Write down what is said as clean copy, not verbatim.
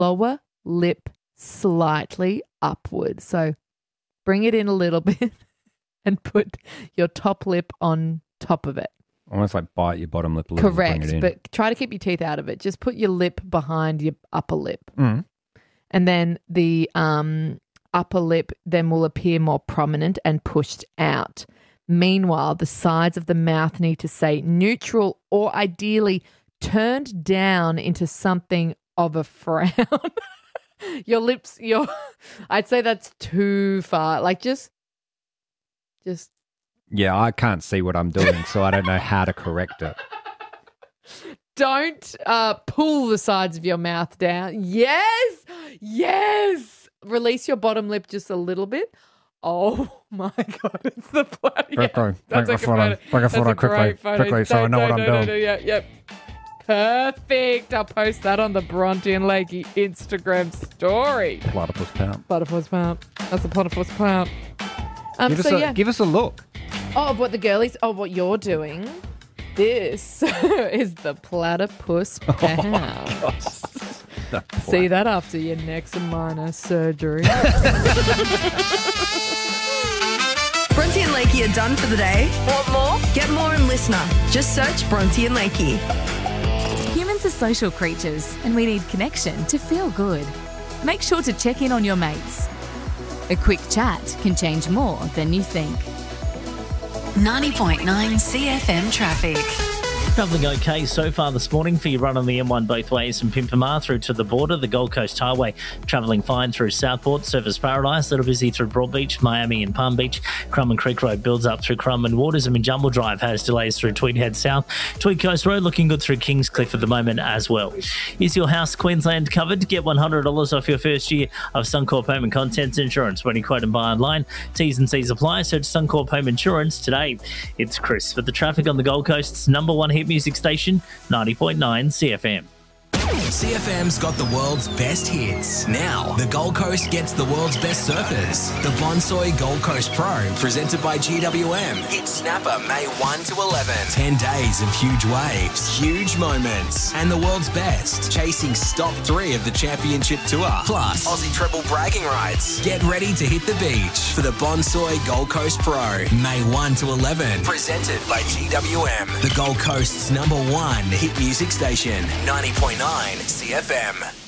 lower lip slightly upward. So bring it in a little bit and put your top lip on top of it. Almost like bite your bottom lip a little. Correct, bring it in. but try to keep your teeth out of it. Just put your lip behind your upper lip. Mm. And then the upper lip then will appear more prominent and pushed out. Meanwhile, the sides of the mouth need to stay neutral or ideally turned down into something of a frown. Your lips, I'd say that's too far. Like just. Yeah, I can't see what I'm doing, so I don't know how to correct it. Don't pull the sides of your mouth down. Yes. Release your bottom lip just a little bit. Oh my God, it's the bloody. Quickly, take a photo quickly, so I know what I'm doing. Yep. Perfect. I'll post that on the Bronte and Lakey Instagram story. Platypus pout. Platypus pout. That's a platypus pout. Give us a look. Oh, what the girlies? Oh, what you're doing? This is the platypus pout. See that after your next minor surgery. Bronte and Lakey are done for the day. Want more? Get more in Listener. Just search Bronte and Lakey. Humans are social creatures and we need connection to feel good. Make sure to check in on your mates. A quick chat can change more than you think. 90.9 CFM traffic. Travelling okay so far this morning for your run on the M1 both ways from Pimpamar through to the border. The Gold Coast Highway travelling fine through Southport, Surfers Paradise. Little busy through Broadbeach, Miami and Palm Beach. Crumman Creek Road builds up through Crumman Waters. And Jumble Drive has delays through Tweed Head South. Tweed Coast Road looking good through Kingscliff at the moment as well. Is your house Queensland covered? Get $100 off your first year of Suncorp Home and Contents Insurance when you quote and buy online. T's and C's apply. Search Suncorp Home Insurance today. It's Chris for the traffic on the Gold Coast's number one hit music station, 90.9 CFM. CFM's got the world's best hits. Now, the Gold Coast gets the world's best surfers. The Bonsoy Gold Coast Pro, presented by GWM. Hit Snapper May 1 to 11. 10 days of huge waves, huge moments, and the world's best. Chasing stop 3 of the championship tour. Plus, Aussie treble bragging rights. Get ready to hit the beach for the Bonsoy Gold Coast Pro, May 1 to 11. Presented by GWM. The Gold Coast's number one hit music station, 90.9 CFM.